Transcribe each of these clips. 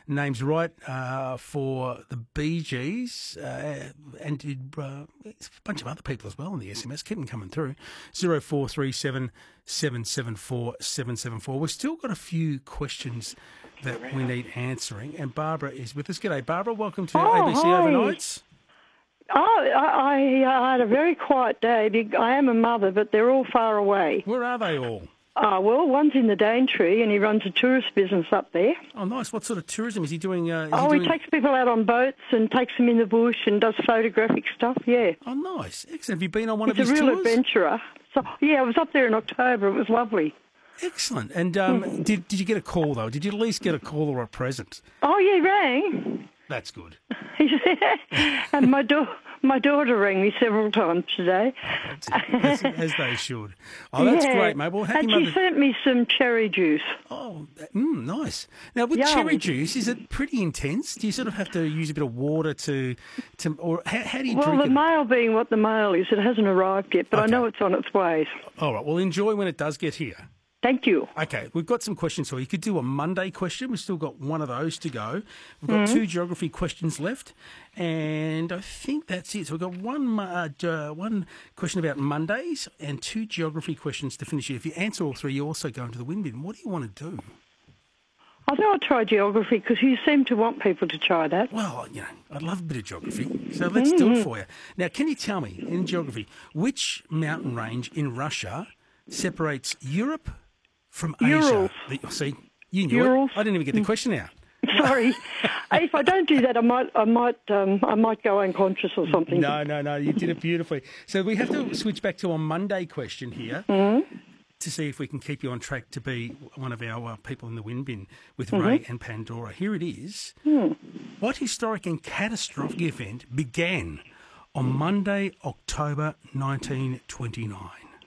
names right for the Bee Gees and did a bunch of other people as well in the SMS. Keep them coming through. 0437 774 774. We've still got a few questions that we need answering, and Barbara is with us. G'day, Barbara. Welcome to ABC Hi. Overnights. Oh, I had a very quiet day. I am a mother, but they're all far away. Where are they all? Well, one's in the Daintree, and he runs a tourist business up there. Oh, nice. What sort of tourism is he doing? He takes people out on boats and takes them in the bush and does photographic stuff, yeah. Oh, nice. Excellent. Have you been on one of his He's a real tours? adventurer. So, yeah, I was up there in October. It was lovely. Excellent. And did you get a call, though? Did you at least get a call or a present? Oh, yeah, he rang. That's good. And my daughter rang me several times today. As they should. Oh, that's great, mate. Well, happy and Mother... she sent me some cherry juice. Oh, nice. Now, with cherry juice, is it pretty intense? Do you sort of have to use a bit of water to or how do you drink it? Well, the mail being what the mail is, it hasn't arrived yet, but I know it's on its way. All right. Well, enjoy when it does get here. Thank you. Okay, we've got some questions for you. You could do a Monday question. We've still got one of those to go. We've got two geography questions left, and I think that's it. So we've got one question about Mondays and two geography questions to finish it. If you answer all three, you also go into the wind bin. What do you want to do? I think I'll try geography because you seem to want people to try that. Well, I'd love a bit of geography, so let's do it for you. Now, can you tell me, in geography, which mountain range in Russia separates Europe from Urals. Asia? See, you knew Urals. it. I didn't even get the question out. Sorry, if I don't do that, I might go unconscious or something. No, you did it beautifully. So we have to switch back to a Monday question here to see if we can keep you on track to be one of our people in the wind bin with Ray and Pandora. Here it is. What historic and catastrophic event began on Monday, October 1929?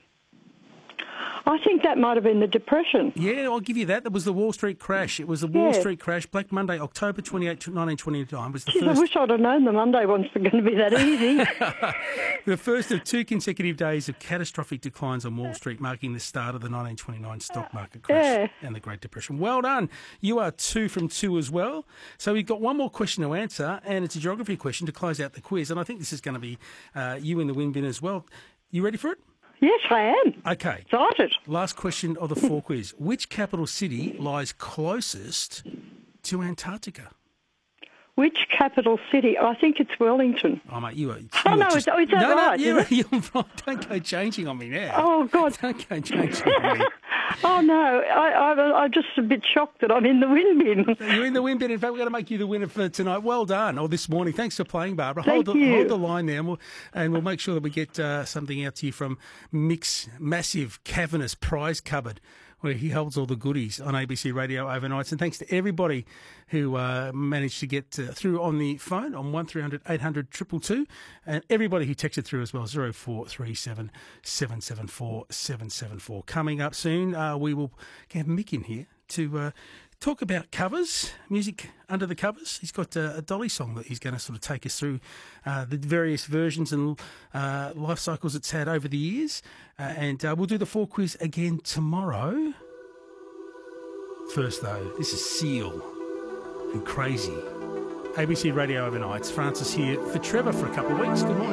I think that might have been the Depression. Yeah, I'll give you that. That was the Wall Street crash. It was the Wall Street crash. Black Monday, October 28, 1929 was the first... I wish I'd have known the Monday ones were going to be that easy. The first of two consecutive days of catastrophic declines on Wall Street, marking the start of the 1929 stock market crash and the Great Depression. Well done. You are 2 from 2 as well. So we've got one more question to answer, and it's a geography question to close out the quiz. And I think this is going to be you in the wind bin as well. You ready for it? Yes, I am. Okay. Excited. Last question of the 4 quiz. Which capital city lies closest to Antarctica? Which capital city? I think it's Wellington. Oh, mate, you are... Is that right? No, you're right. Don't go changing on me now. Oh, God. Don't go changing on me. Oh, no. I'm just a bit shocked that I'm in the wind bin. You're in the wind bin. In fact, we're going to make you the winner for tonight. Well done. Or this morning. Thanks for playing, Barbara. Thank you. Hold the line there, and we'll make sure that we get something out to you from Mick's massive, cavernous prize cupboard, where he holds all the goodies on ABC Radio Overnights. And thanks to everybody who managed to get through on the phone on 1300 800 222, and everybody who texted through as well, 0437 774 774. Coming up soon, we will have Mick in here to talk about covers, music under the covers. He's got a Dolly song that he's going to sort of take us through the various versions and life cycles it's had over the years. And we'll do the 4 quiz again tomorrow. First, though, this is Seal and Crazy. ABC Radio Overnights. Francis here for Trevor for a couple of weeks. Good morning.